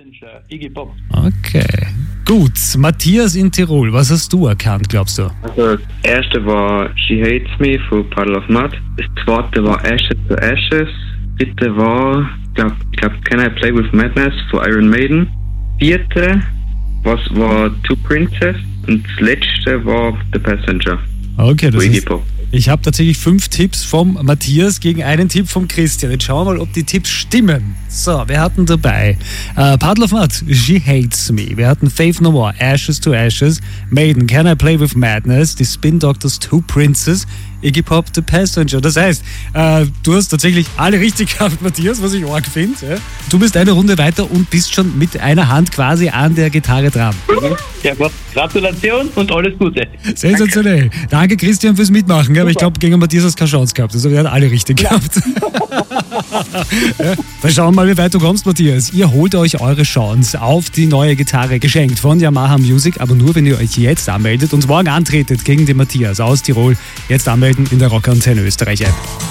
Passenger, Iggy Pop. Okay. Gut, Matthias in Tirol, was hast du erkannt, glaubst du? Also, das erste war She Hates Me von Puddle of Mud. Das zweite war Ashes to Ashes. Das dritte war, ich glaub, Can I Play With Madness von Iron Maiden. Vierte, war Two Princess. Und das letzte war The Passenger. Okay, das von Iggy ist... Pop. Ich habe tatsächlich 5 Tipps vom Matthias gegen einen Tipp vom Christian. Jetzt schauen wir mal, ob die Tipps stimmen. So, wir hatten dabei Puddle of Mud, She Hates Me. Wir hatten Faith No More, Ashes to Ashes. Maiden, Can I Play With Madness. Die Spin Doctors, Two Princes. Iggy Pop, The Passenger. Das heißt, du hast tatsächlich alle richtig gehabt, Matthias, was ich arg finde. Ja? Du bist eine Runde weiter und bist schon mit einer Hand quasi an der Gitarre dran. Ja, Gratulation und alles Gute. Sensationell. Danke, Christian, fürs Mitmachen. Aber ich glaube, gegen Matthias hast du keine Chance gehabt. Also, wir haben alle richtig gehabt. Ja, dann schauen wir mal, wie weit du kommst, Matthias. Ihr holt euch eure Chance auf die neue Gitarre geschenkt von Yamaha Music, aber nur, wenn ihr euch jetzt anmeldet und morgen antretet gegen den Matthias aus Tirol. Jetzt anmelden in der Rockantenne Österreich App.